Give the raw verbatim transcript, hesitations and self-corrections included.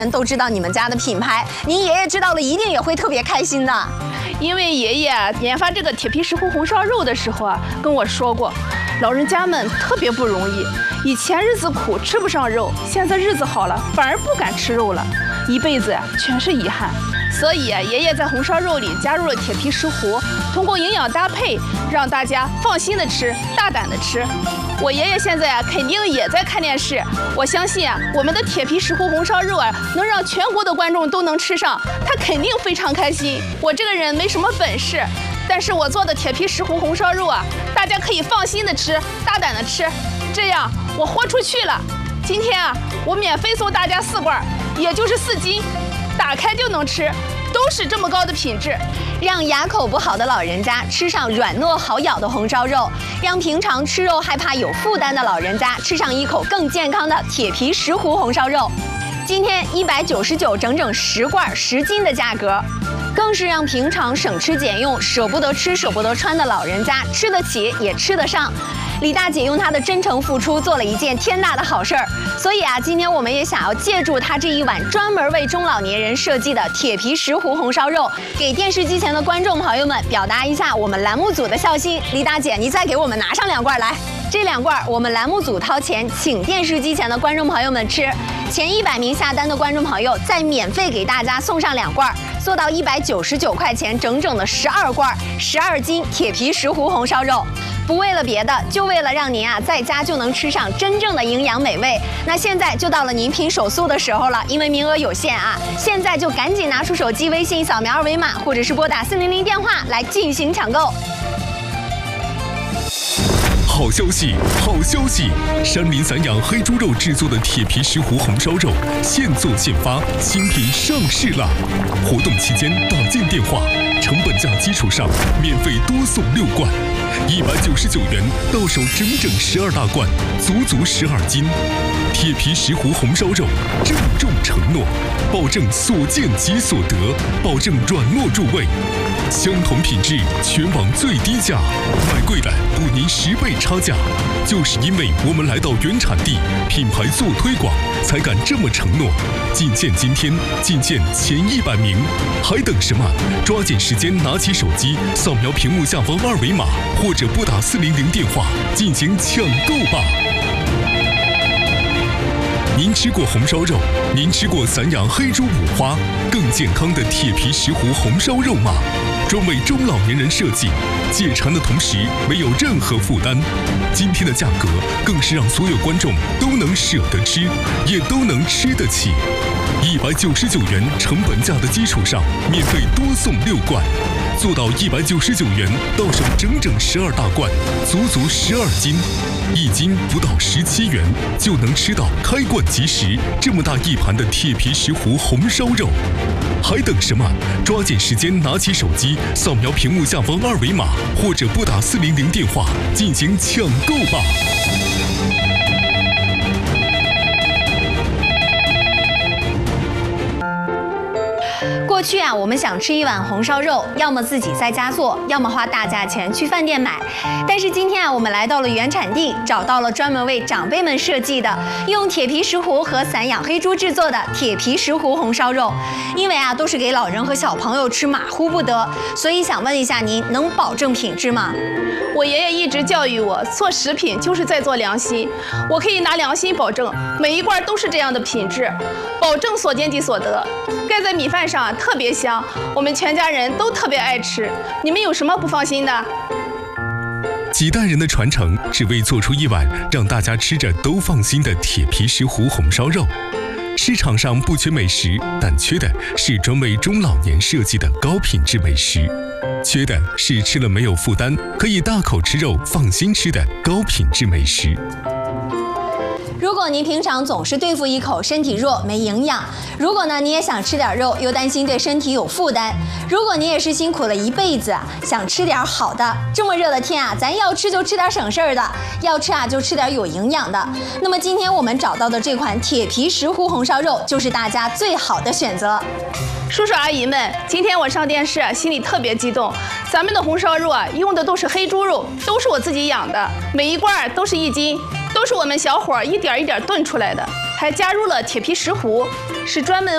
人都知道你们家的品牌，您爷爷知道了一定也会特别开心的。 因为爷爷研发这个铁皮石斛红烧肉的时候啊，跟我说过，老人家们特别不容易，以前日子苦吃不上肉，现在日子好了反而不敢吃肉了，一辈子呀全是遗憾。所以啊，爷爷在红烧肉里加入了铁皮石斛，通过营养搭配，让大家放心的吃，大胆的吃。我爷爷现在啊，肯定也在看电视。我相信啊，我们的铁皮石斛红烧肉啊，能让全国的观众都能吃上，他肯定非常开心。我这个人没什么本事，但是我做的铁皮石斛红烧肉啊，大家可以放心的吃，大胆的吃，这样我豁出去了。今天啊，我免费送大家四罐，也就是四斤，打开就能吃，都是这么高的品质。 让牙口不好的老人家吃上软糯好咬的红烧肉，让平常吃肉害怕有负担的老人家吃上一口更健康的铁皮石斛红烧肉。今天一百九十九，整整十罐十斤的价格，更是让平常省吃俭用、舍不得吃、舍不得穿的老人家吃得起也吃得上。李大姐用她的真诚付出做了一件天大的好事儿，所以啊，今天我们也想要借助她这一碗专门为中老年人设计的铁皮石斛红烧肉，给电视机前的观众朋友们表达一下我们栏目组的孝心。李大姐，你再给我们拿上两罐来，这两罐我们栏目组掏钱请电视机前的观众朋友们吃，前一百名下单的观众朋友再免费给大家送上两罐，做到一百九十九块钱，整整的十二罐，十二斤铁皮石斛红烧肉。不为了别的，就为了让您啊在家就能吃上真正的营养美味。那现在就到了您拼手速的时候了，因为名额有限啊，现在就赶紧拿出手机微信扫描二维码，或者是拨打四零零电话来进行抢购。 好消息，好消息！山林散养黑猪肉制作的铁皮石斛红烧肉现做现发，新品上市啦！活动期间打进电话，成本价基础上免费多送六罐，一百九十九元到手整整十二大罐，足足十二斤。铁皮石斛红烧肉郑重承诺，保证所见即所得，保证软糯入味。相同品质，全网最低价，买贵了补您十倍差价。就是因为我们来到原产地，品牌做推广，才敢这么承诺。仅限今天，仅限前一百名，还等什么？抓紧时间拿起手机，扫描屏幕下方二维码，或者拨打四零零电话进行抢购吧。您吃过红烧肉？您吃过散养黑猪五花更健康的铁皮石斛红烧肉吗？专为中老年人设计，解馋的同时没有任何负担。今天的价格更是让所有观众都能舍得吃，也都能吃得起。一百九十九元成本价的基础上，免费多送六罐，做到一百九十九元到手整整十二大罐，足足十二斤。一斤不到十七元就能吃到开罐即食这么大一盘的铁皮石斛红烧肉，还等什么？抓紧时间拿起手机，扫描屏幕下方二维码，或者拨打四零零电话进行抢购吧。 过去啊，我们想吃一碗红烧肉，要么自己在家做，要么花大价钱去饭店买。但是今天啊，我们来到了原产地，找到了专门为长辈们设计的，用铁皮石斛和散养黑猪制作的铁皮石斛红烧肉。因为啊，都是给老人和小朋友吃，马虎不得，所以想问一下您，能保证品质吗？ 我爷爷一直教育我，做食品就是在做良心。我可以拿良心保证，每一罐都是这样的品质，保证所见即所得。盖在米饭上啊，特别香，我们全家人都特别爱吃。你们有什么不放心的？ 几代人的传承，只为做出一碗让大家吃着都放心的铁皮石斛红烧肉。市场上不缺美食，但缺的是专为中老年设计的高品质美食，缺的是吃了没有负担，可以大口吃肉放心吃的高品质美食。 如果您平常总是对付一口，身体弱没营养；如果呢你也想吃点肉，又担心对身体有负担；如果你也是辛苦了一辈子，想吃点好的，这么热的天啊，咱要吃就吃点省事儿的，要吃啊就吃点有营养的。那么今天我们找到的这款铁皮石斛红烧肉，就是大家最好的选择。 叔叔阿姨们，今天我上电视啊，心里特别激动。咱们的红烧肉啊，用的都是黑猪肉，都是我自己养的，每一罐都是一斤，都是我们小伙一点一点炖出来的，还加入了铁皮石斛，是专门